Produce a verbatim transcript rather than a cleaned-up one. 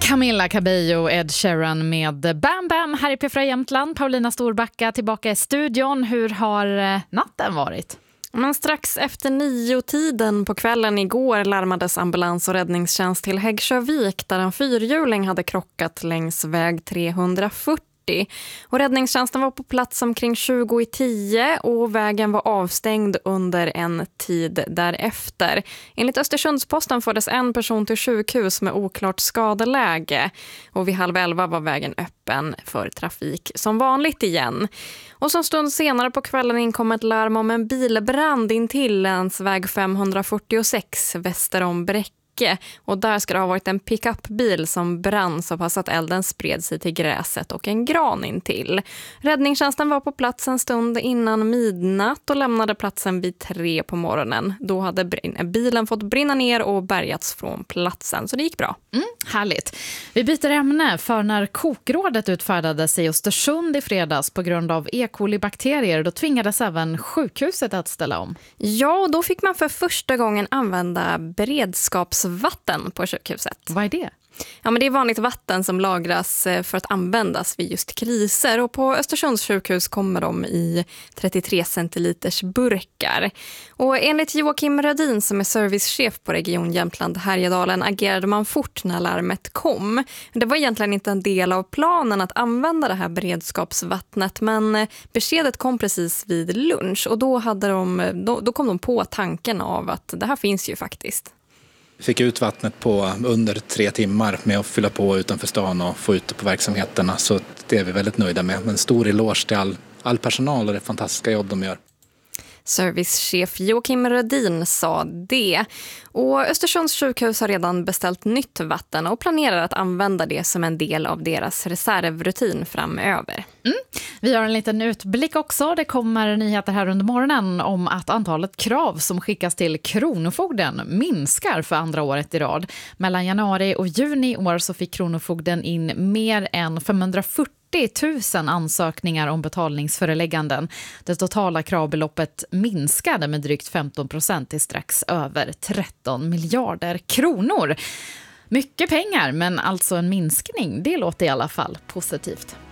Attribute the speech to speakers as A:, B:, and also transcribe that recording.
A: Camilla Cabello, Ed Sheeran med Bam Bam här i P fyra Jämtland. Paulina Storbacka tillbaka i studion. Hur har natten varit?
B: Men strax efter nio tiden på kvällen igår larmades ambulans- och räddningstjänst till Häggsjövik där en fyrhjuling hade krockat längs väg trehundrafyrtio. Och räddningstjänsten var på plats omkring tjugo i tio och vägen var avstängd under en tid därefter. Enligt Östersundsposten fördes en person till sjukhus med oklart skadeläge och vid halv elva var vägen öppen för trafik som vanligt igen. Och så en stund senare på kvällen inkom ett larm om en bilbrand in till länsväg femhundrafyrtiosex väster om Bräcke. Och där ska det ha varit en pickupbil som brann så pass att elden spred sig till gräset och en gran in till. Räddningstjänsten var på plats en stund innan midnatt och lämnade platsen vid tre på morgonen. Då hade bilen fått brinna ner och bärgats från platsen, så det gick bra.
A: Mm, härligt. Vi byter ämne, för när kokrådet utfärdades i Östersund i fredags på grund av E. coli-bakterier, då tvingades även sjukhuset att ställa om.
B: Ja, och då fick man för första gången använda beredskaps vatten på sjukhuset.
A: Vad är det?
B: Ja, men det är vanligt vatten som lagras för att användas vid just kriser. Och på Östersunds sjukhus kommer de i trettiotre centiliters burkar. Och enligt Joakim Rödin som är servicechef på Region Jämtland Härjedalen agerade man fort när larmet kom. Det var egentligen inte en del av planen att använda det här beredskapsvattnet, men beskedet kom precis vid lunch och då, hade de, då, då kom de på tanken av att det här finns ju faktiskt.
C: Vi fick ut vattnet på under tre timmar med att fylla på utanför stan och få ut det på verksamheterna, så det är vi väldigt nöjda med. En stor eloge till all, all personal och det fantastiska jobb de gör.
B: Servicechef Joakim Rödin sa det. Och Östersunds sjukhus har redan beställt nytt vatten och planerar att använda det som en del av deras reservrutin framöver.
A: Mm. Vi har en liten utblick också. Det kommer nyheter här under morgonen om att antalet krav som skickas till Kronofogden minskar för andra året i rad. Mellan januari och juni i år så fick Kronofogden in mer än femhundrafyrtio tusen ansökningar om betalningsförelägganden. Det totala kravbeloppet minskade med drygt femton procent till strax över tretton miljarder kronor. Mycket pengar, men alltså en minskning. Det låter i alla fall positivt.